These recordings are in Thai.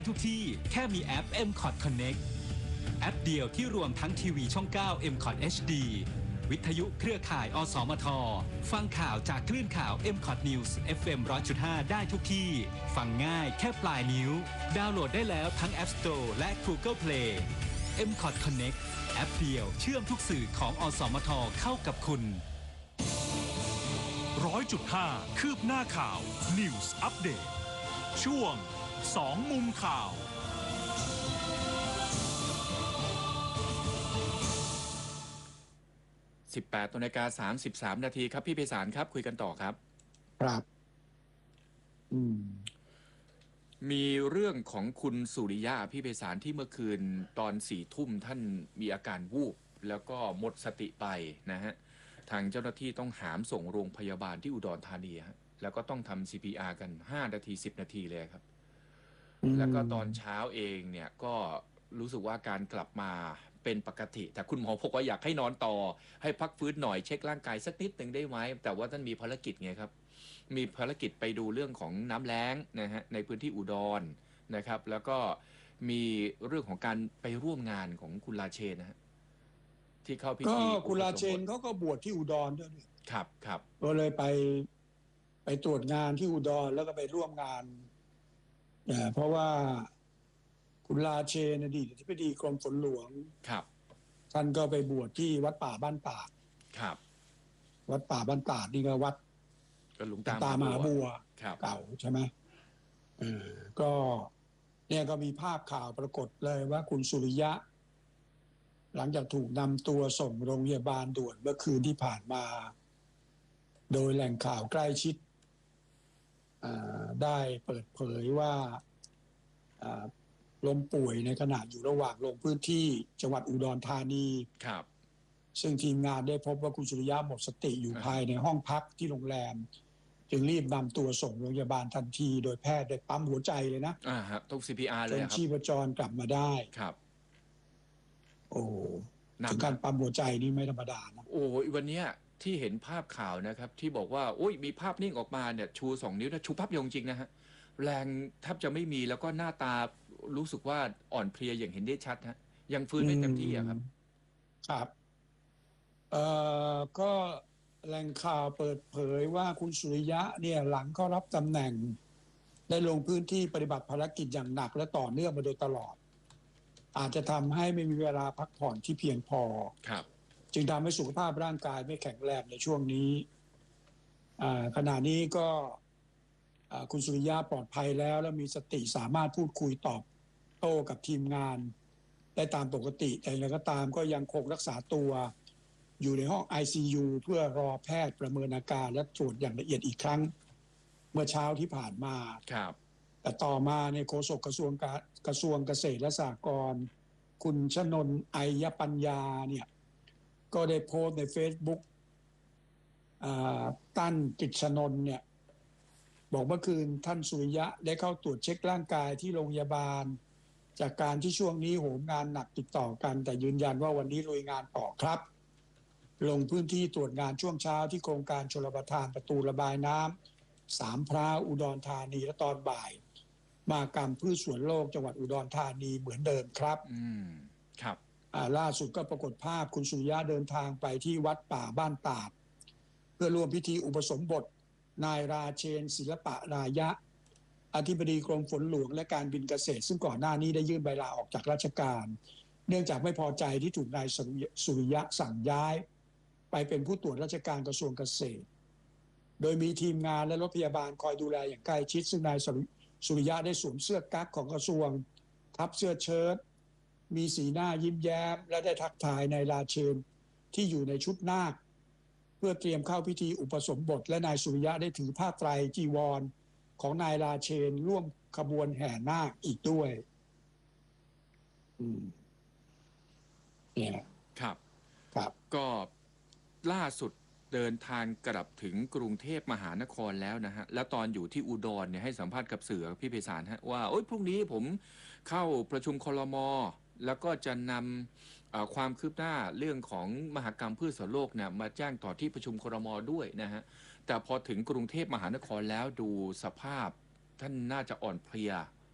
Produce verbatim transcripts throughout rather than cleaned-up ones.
ทุกที่แค่มีแอป เอ็ม คอท Connect แอปเดียวที่รวมทั้งทีวีช่อง เก้า เอ็ม คอท เอช ดี วิทยุเครือข่าย อสมท ฟังข่าวจากคลื่นข่าว เอ็ม คอท News เอฟ เอ็ม หนึ่งร้อยจุดห้า ได้ทุกที่ ฟังง่ายแค่ปลายนิ้ว ดาวน์โหลดได้แล้วทั้ง App Store และ Google Play เอ็ม คอท Connect แอปเดียวเชื่อมทุกสื่อของอสมทเข้ากับคุณร้อยจุดห้า คืบหน้าข่าว News Update ช่วงสองมุมข่าวสิบแปดนาฬิกาสามสิบสามนาทีครับพี่ไพศาลครับคุยกันต่อครับครับอืมมีเรื่องของคุณสุริยะพี่ไพศาลที่เมื่อคืนตอนสี่ทุ่มท่านมีอาการวูบแล้วก็หมดสติไปนะฮะทางเจ้าหน้าที่ต้องหามส่งโรงพยาบาลที่อุดรธานีฮะแล้วก็ต้องทำ ซี พี อาร์ กันห้านาทีสิบนาทีเลยครับแล้วก็ตอนเช้าเองเนี่ยก็รู้สึกว่าการกลับมาเป็นปกติแต่คุณหมอบอกว่าอยากให้นอนต่อให้พักฟื้นหน่อยเช็คร่างกายสักนิดหนึ่งได้ไหมแต่ว่าท่านมีภารกิจไงครับมีภารกิจไปดูเรื่องของน้ำแล้งนะฮะในพื้นที่อุดรนะครับแล้วก็มีเรื่องของการไปร่วมงานของคุณราเชนนะฮะที่เข้าพิธีก็คุณราเชนเขาก็บวชที่อุดรด้วยครับครับก็เลยไปไปตรวจงานที่อุดรแล้วก็ไปร่วมงานเพราะว่าคุณราเชนอดีตอธิบดีกรมฝนหลวงครับท่านก็ไปบวชที่วัดป่าบ้านตาดครับวัดป่าบ้านตาดนี่ก็วัดก็หลวงตามหาบัวเก่าใช่ไหมเออก็เนี่ยก็มีภาพข่าวปรากฏเลยว่าคุณสุริยะหลังจากถูกนำตัวส่งโรงพยาบาลด่วนเมื่อคืนที่ผ่านมาโดยแหล่งข่าวใกล้ชิดได้เปิดเผยว่าล้มป่วยในขณะอยู่ระหว่างลงพื้นที่จังหวัดอุดรธานีครับซึ่งทีมงานได้พบว่าคุณสุริยะหมดสติอยู่ภายในห้องพักที่โรงแรมจึงรีบนำตัวส่งโรงพยาบาลทันทีโดยแพทย์ได้ปั๊มหัวใจเลยนะอ่าครับต้อง ซี พี อาร์ เลยครับจนชีพจรกลับมาได้ครับโอ้ถึงการปั๊มหัวใจนี่ไม่ธรรมดานะโอ้วันนี้ที่เห็นภาพข่าวนะครับที่บอกว่าโอ้ยมีภาพนิ่งออกมาเนี่ยชูสองนิ้วนะชูภาพยงจริงนะฮะแรงแทบจะไม่มีแล้วก็หน้าตารู้สึกว่าอ่อนเพลียอย่างเห็นได้ชัดฮะยังฟื้นไม่เต็มที่อะครับครับเอ่อก็แหล่งข่าวเปิดเผยว่าคุณสุริยะเนี่ยหลังเข้ารับตำแหน่งได้ลงพื้นที่ปฏิบัติภารกิจอย่างหนักและต่อเนื่องมาโดยตลอดอาจจะทำให้ไม่มีเวลาพักผ่อนที่เพียงพอครับจึงทำให้สุขภาพร่างกายไม่แข็งแรงในช่วงนี้ขณะนี้ก็คุณสุริยะปลอดภัยแล้วและมีสติสามารถพูดคุยตอบโต้กับทีมงานได้ตามปกติแต่อย่างไรก็ตามก็ยังคงรักษาตัวอยู่ในห้อง ไอ ซี ยู เพื่อรอแพทย์ประเมินอาการและตรวจอย่างละเอียดอีกครั้งเมื่อเช้าที่ผ่านมาครับแต่ต่อมาในโฆษกกระทรวงกระทรวงเกษตรและสหกรณ์คุณชนนไอยปัญญาเนี่ยก็ได้โพสต์ใน Facebook ตั้นกิจชนนเนี่ยบอกเมื่อคืนท่านสุริยะได้เข้าตรวจเช็คร่างกายที่โรงพยาบาลจากการที่ช่วงนี้โหมงานหนักติดต่อกันแต่ยืนยันว่าวันนี้ลุยงานต่อครับลงพื้นที่ตรวจงานช่วงเช้าที่โครงการชลประทานประตูระบายน้ำสามพร้าวอุดรธานีและตอนบ่ายมากรรมพืชสวนโลกจังหวัดอุดรธานีเหมือนเดิมครับอืมครับล่าสุดก็ปรากฏภาพคุณสุริยะเดินทางไปที่วัดป่าบ้านตาดเพื่อร่วมพิธีอุปสมบทนายราเชนศิลปะรายะอธิบดีกรมฝนหลวงและการบินเกษตรซึ่งก่อนหน้านี้ได้ยื่นใบลาออกจากราชการเนื่องจากไม่พอใจที่ถูกนายสุริยะสั่งย้ายไปเป็นผู้ตรวจราชการกระทรวงเกษตรโดยมีทีมงานและรถพยาบาลคอยดูแลอย่างใกล้ชิดซึ่งนายสุริยะได้สวมเสื้อกั๊กของกระทรวงทับเสื้อเชิ้ตมีสีหน้ายิ้มแย้มและได้ทักทายนายราเชนที่อยู่ในชุดนาคเพื่อเตรียมเข้าพิธีอุปสมบทและนายสุริยะได้ถือผ้าไตรจีวรของนายราเชนร่วมขบวนแห่นาคอีกด้วยอืมเนี่ยครับครับก็ล่าสุดเดินทางกลับถึงกรุงเทพมหานครแล้วนะฮะแล้วตอนอยู่ที่อุดรเนี่ยให้สัมภาษณ์กับสื่อพี่ไพศาลฮะว่าโอ๊ยพรุ่งนี้ผมเข้าประชุมครม.แล้วก็จะนำความคืบหน้าเรื่องของมหกรรมพืชสวนโลกเนี่ยมาแจ้งต่อที่ประชุมครม.ด้วยนะฮะแต่พอถึงกรุงเทพมหานครแล้วดูสภาพท่านน่าจะอ่อนเพลีย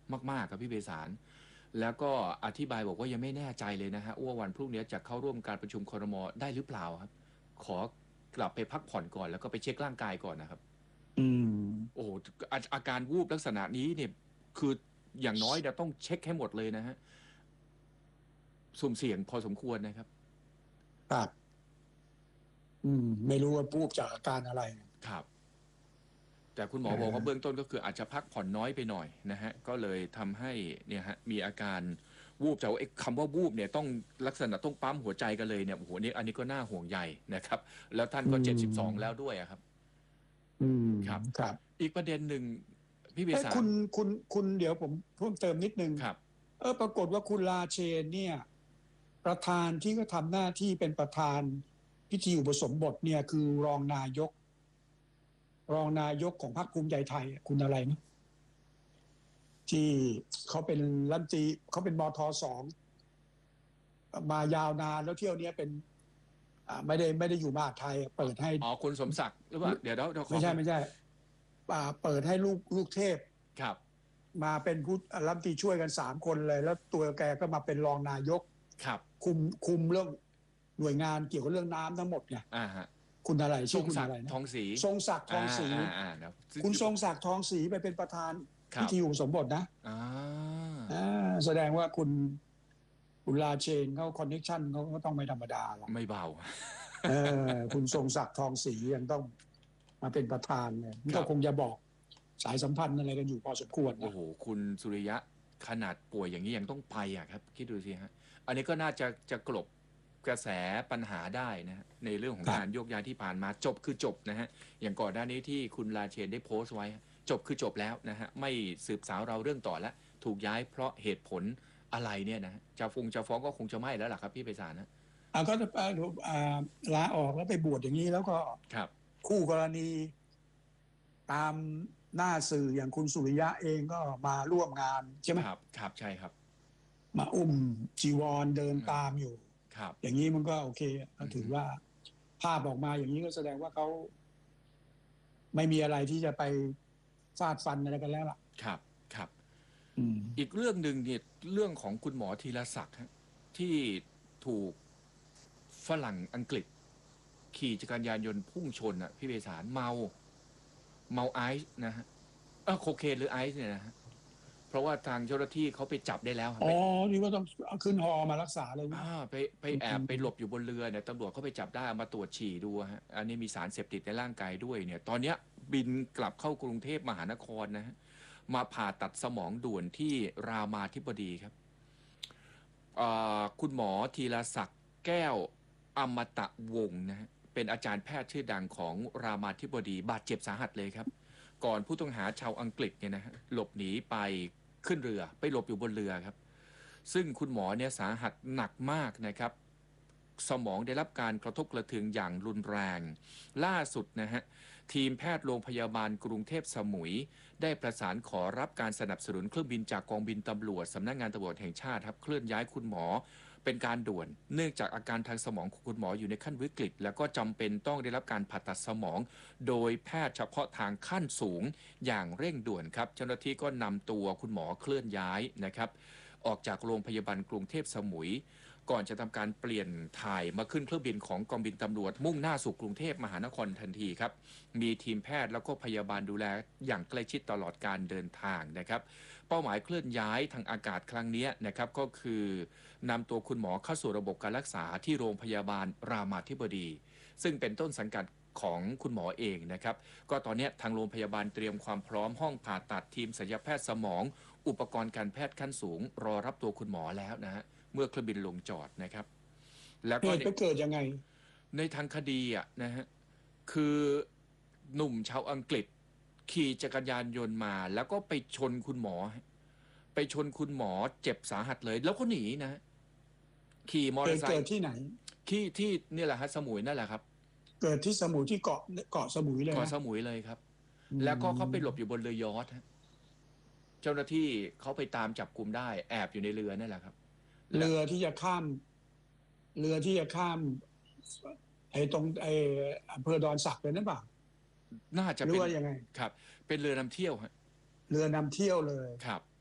มากๆครับพี่ไพศาลแล้วก็อธิบายบอกว่ายังไม่แน่ใจเลยนะฮะว่าวันพรุ่งนี้จะเข้าร่วมการประชุมครม.ได้หรือเปล่าครับขอกลับไปพักผ่อนก่อนแล้วก็ไปเช็คร่างกายก่อนนะครับอืมโอ้โหอาอาการวูบลักษณะนี้เนี่ยคืออย่างน้อยเราต้องเช็คให้หมดเลยนะฮะสุ่มเสี่ยงพอสมควรนะครับครับอืมไม่รู้ว่าวูบจากอาการอะไรครับแต่คุณหมอบอกว่าเบื้องต้นก็คืออาจจะพักผ่อนน้อยไปหน่อยนะฮะก็เลยทำให้เนี่ยฮะมีอาการวูบแต่ว่าไอ้คำว่าวูบเนี่ยต้องลักษณะต้องปั๊มหัวใจกันเลยเนี่ยโอ้โหนี่อันนี้ก็น่าห่วงใยนะครับแล้วท่านก็เจ็ดสิบสองแล้วด้วยครับอืมครับครับอีกประเด็นหนึ่งพี่เบเอ้ยสาคุณคุณคุณเดี๋ยวผมเพิ่มเติมนิดนึงครับเออปรากฏว่าคุณราเชนเนี่ย ประธานที่ก็ทำหน้าที่เป็นประธานพิธีอุปสมบทเนี่ย คือรองนายก รองนายกของพรรคภูมิใจไทยคุณอะไรนะที่เขาเป็นรัฐมนตรีเขาเป็นมทสองมายาวนานแล้วเที่ยวนี้เป็นอ่าไม่ได้ไม่ได้อยู่มหาดไทยเปิดให้อ๋อคุณสมศักดิ์หรือว่าเดี๋ยวเดี๋ยวขอไม่ใช่ไม่ใช่อ่าเปิดให้ลูกลูกเทพครับมาเป็นผู้รัฐมนตรีช่วยกันสามคนเลย แล้วตัวแกก็มาเป็นรองนายกครับคุมคุมเรื่องหน่วยงานเกี่ยวกับเรื่องน้ำทั้งหมดไงอ่าฮะคุณอะไรทชื่รองคุณศักอะไรนะดิ์ทองศรีทรงศักดิ์ทองศรีอ่าอ่าอ่าคุณทรงศักดิ์ทองศรีไปเป็นประธานครับพิธีอุปสมบทนะอ่าอ่าแสดงว่าคุณคุณราเชนเขาคอนเนคชั่นเขาก็ต้องไม่ธรรมดาหรอกไม่เบาเออคุณทรงศักดิ์ทองศรียังต้องมาเป็นประธานเนี่ยมันครัก็บคงจะบอกสายสัมพันธ์อะไรกันอยู่พอสมควรโอ้นะโหคุณสุริยะขนาดป่วยอย่างนี้ยังต้องไปอ่ะครับคิดดูสิฮะอันนี้ก็น่าจะจะกลบกระแสปัญหาได้นะฮะในเรื่องของครับการโยกย้ายที่ผ่านมาจบคือจบนะฮะอย่างก่อนหน้านี้ที่คุณราเชนได้โพสต์ไว้ จบคือจบแล้วนะฮะไม่สืบสาวเราเรื่องต่อแล้วถูกย้ายเพราะเหตุผลอะไรเนี่ยนะจะฟงจะฟ้องก็คงจะไม่แล้วล่ะครับพี่ไพศาลนะอ่าก็จะอ่าลาออกแล้วไปบวชอย่างนี้แล้วก็ครับคู่กรณีตามหน้าสื่ออย่างคุณสุริยะเองก็มาร่วมงานใช่ไหมครับครับใช่ครับมาอุ้มจีวรเดินตามอยู่ครับอย่างนี้มันก็โอเคก็ถือว่าภาพออกมาอย่างนี้ก็แสดงว่าเขาไม่มีอะไรที่จะไปฟาดฟันอะไรกันแล้วล่ะครับครับอืมอีกเรื่องหนึ่งเนี่ยเรื่องของคุณหมอธีรศักดิ์ฮะที่ถูกฝรั่งอังกฤษ ขี่จักรยานยนต์พุ่งชนอ่ะพี่เบสารเมาเมาไอซ์นะฮะเออโคเคนหรือไอซ์เนี่ยนะฮะเพราะว่าทางเจ้าหน้าที่เขาไปจับได้แล้วครับอ๋ไปอนี่ก็ต้องเอาขึ้นฮอมารักษาเลยนะอ่าไปไปแอบไปหลบอยู่บนเรือเนี่ยตำรวจเขาไปจับได้เอามาตรวจฉี่ดูฮะอันนี้มีสารเสพติดในร่างกายด้วยเนี่ย ตอนเนี้ยบินกลับเข้ากรุงเทพมหานครนะฮะมาผ่าตัดสมองด่วนที่รามาธิบดีครับอ่าคุณหมอธีรศักดิ์แก้วอมตะวงศ์นะฮะเป็นอาจารย์แพทย์ชื่อดังของรามาธิบดีบาดเจ็บสาหัสเลยครับ ก่อนผู้ต้องหาชาวอังกฤษเนี่ยนะฮะหลบหนีไปขึ้นเรือไปหลบอยู่บนเรือครับ ซึ่งคุณหมอเนี่ยสาหัสหนักมากนะครับ สมองได้รับการกระทบกระเทือนอย่างรุนแรง ล่าสุดนะฮะทีมแพทย์โรงพยาบาลกรุงเทพสมุย ได้ประสานขอรับการสนับสนุนเครื่องบินจากกองบินตำรวจสำนักงานตำรวจแห่งชาติครับเคลื่อนย้ายคุณหมอเป็นการด่วน เนื่องจากอาการทางสมองของคุณหมออยู่ในขั้นวิกฤต แล้วก็จำเป็นต้องได้รับการผ่าตัดสมอง โดยแพทย์เฉพาะทางขั้นสูงอย่างเร่งด่วนครับเจ้าหน้าที่ก็นำตัวคุณหมอเคลื่อนย้ายนะครับออกจากโรงพยาบาลกรุงเทพสมุย ก่อนจะทำการเปลี่ยนถ่ายมาขึ้นเครื่องบินของกองบินตำรวจมุ่งหน้าสู่กรุงเทพมหานครทันทีครับมีทีมแพทย์แล้วก็พยาบาลดูแลอย่างใกล้ชิดตลอดการเดินทางนะครับเป้าหมายเคลื่อนย้ายทางอากาศครั้งนี้นะครับก็คือนำตัวคุณหมอเข้าสู่ระบบการรักษาที่โรงพยาบาลรามาธิบดี ซึ่งเป็นต้นสังกัดของคุณหมอเองนะครับก็ตอนนี้ทางโรงพยาบาลเตรียมความพร้อมห้องผ่าตัดทีมศัลยแพทย์สมอง อุปกรณ์การแพทย์ขั้นสูงรอรับตัวคุณหมอแล้วนะฮะเมื่อเครื่องบินลงจอดนะครับแล้วเหก็ตุไปเกิดยังไงในทางคดีอ่ะนะฮะคือหนุ่มชาวอังกฤษขี่จักรยานยนต์มา แล้วก็ไปชนคุณหมอ ไปชนคุณหมอเจ็บสาหัสเลย แล้วก็หนีนะฮะขี่มอเตอร์ไซเกิดค์ที่ไหนที่ที่นี่แหละฮะสมุยนั่นแหละครับเกิดที่สมุยที่เกาะเกาะสมุยเลยเกาะนะสมุยเลยครับอืมแล้วก็เขาไปหลบอยู่บนเรือยอชต์ฮะเจ้าหน้าที่เขาไปตามจับกลุ่มได้แอบอยู่ในเรือนั่นแหละครับเรือที่จะข้าม เรือที่จะข้ามไอ้ตรงไอ้อำเภอดอนสักเลยนั่นเปล่าน่าจะหรืเป็อน ว่ายังไงครับ เป็นเรือนำเที่ยวฮะเรือนำเที่ยวเลยครับ